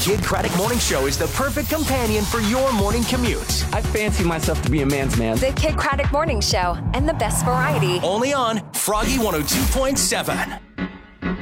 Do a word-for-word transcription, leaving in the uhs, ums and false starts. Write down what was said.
Kidd Kraddick Morning Show is the perfect companion for your morning commute. I fancy myself to be a man's man. The Kidd Kraddick Morning Show and the best variety. Only on Froggy one oh two point seven.